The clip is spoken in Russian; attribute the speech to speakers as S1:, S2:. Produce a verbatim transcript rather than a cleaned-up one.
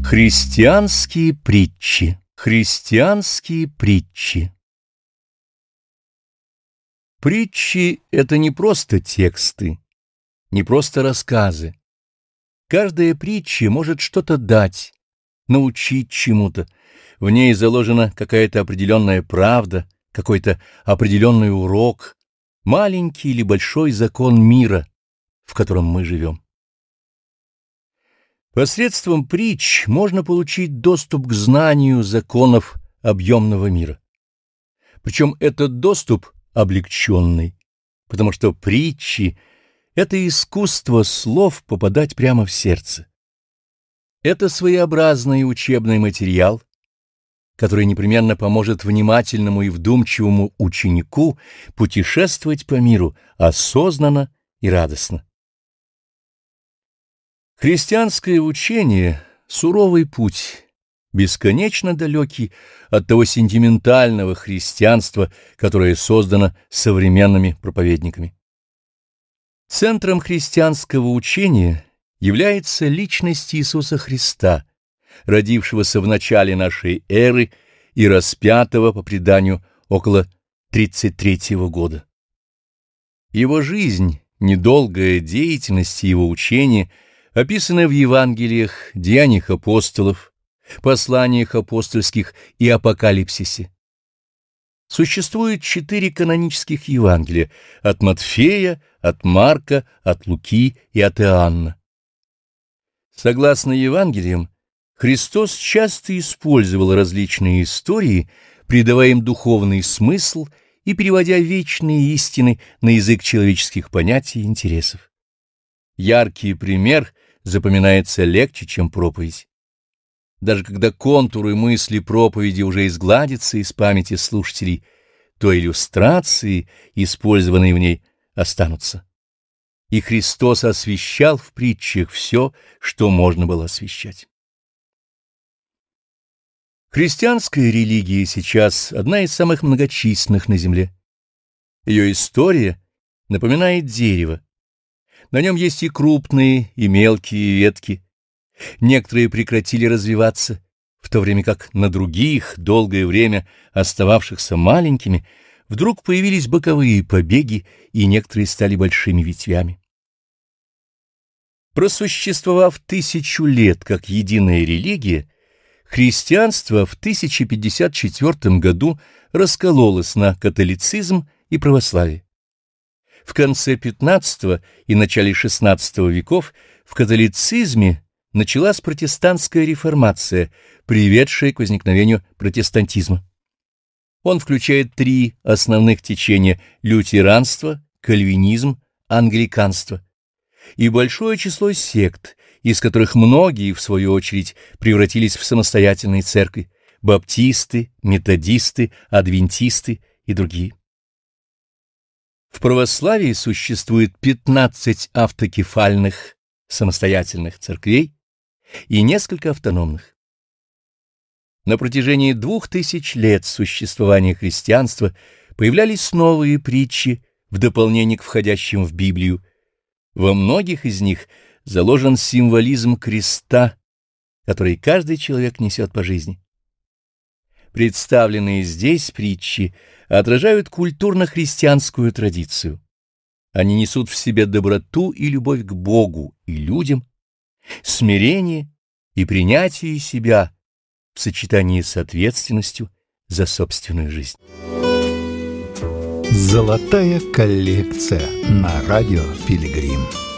S1: Христианские притчи. Христианские притчи. Притчи — это не просто тексты, не просто рассказы. Каждая притча может что-то дать, научить чему-то. В ней заложена какая-то определенная правда, какой-то определенный урок, маленький или большой закон мира, в котором мы живем. Посредством притч можно получить доступ к знанию законов объемного мира. Причем этот доступ облегченный, потому что притчи — это искусство слов попадать прямо в сердце. Это своеобразный учебный материал, который непременно поможет внимательному и вдумчивому ученику путешествовать по миру осознанно и радостно. Христианское учение — суровый путь, бесконечно далекий от того сентиментального христианства, которое создано современными проповедниками. Центром христианского учения является личность Иисуса Христа, родившегося в начале нашей эры и распятого по преданию около тридцать третьего года. Его жизнь, недолгая деятельность и его учение описаны в Евангелиях, Деяниях апостолов, посланиях апостольских и Апокалипсисе. Существует четыре канонических Евангелия — от Матфея, от Марка, от Луки и от Иоанна. Согласно Евангелиям, Христос часто использовал различные истории, придавая им духовный смысл и переводя вечные истины на язык человеческих понятий и интересов. Яркий пример запоминается легче, чем проповедь. Даже когда контуры мысли проповеди уже изгладятся из памяти слушателей, то иллюстрации, использованные в ней, останутся. И Христос освещал в притчах все, что можно было освещать. Христианская религия сейчас одна из самых многочисленных на земле. Ее история напоминает дерево. На нем есть и крупные, и мелкие ветки. Некоторые прекратили развиваться, в то время как на других, долгое время остававшихся маленькими, вдруг появились боковые побеги, и некоторые стали большими ветвями. Просуществовав тысячу лет как единая религия, христианство в тысяча пятьдесят четвёртом году раскололось на католицизм и православие. В конце пятнадцатого и начале шестнадцатого веков в католицизме началась протестантская реформация, приведшая к возникновению протестантизма. Он включает три основных течения — лютеранство, кальвинизм, англиканство, и большое число сект, из которых многие, в свою очередь, превратились в самостоятельные церкви — баптисты, методисты, адвентисты и другие. В православии существует пятнадцать автокефальных самостоятельных церквей и несколько автономных. На протяжении двух тысяч лет существования христианства появлялись новые притчи в дополнение к входящим в Библию. Во многих из них заложен символизм креста, который каждый человек несет по жизни. Представленные здесь притчи отражают культурно-христианскую традицию. Они несут в себе доброту и любовь к Богу и людям, смирение и принятие себя в сочетании с ответственностью за собственную жизнь.
S2: Золотая коллекция на радио Пилигрим.